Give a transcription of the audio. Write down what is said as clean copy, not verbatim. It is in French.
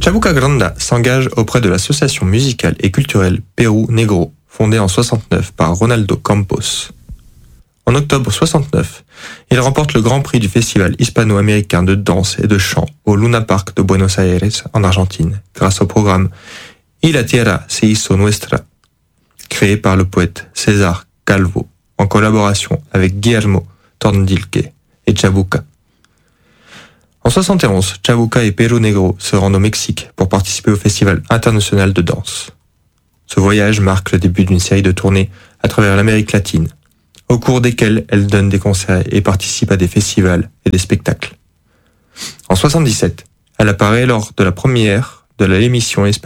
Chabuca Granda s'engage auprès de l'association musicale et culturelle Pérou Negro, fondée en 69 par Ronaldo Campos. En octobre 69, il remporte le Grand Prix du Festival hispano-américain de danse et de chant au Luna Park de Buenos Aires, en Argentine, grâce au programme Y la tierra se hizo nuestra, créé par le poète César Calvo, en collaboration avec Guillermo Torndilke et Chabuca. En 71, Chabuca et Pérou Negro se rendent au Mexique pour participer au Festival international de danse. Ce voyage marque le début d'une série de tournées à travers l'Amérique latine, au cours desquelles elle donne des concerts et participe à des festivals et des spectacles. En 77, elle apparaît lors de la première de l'émission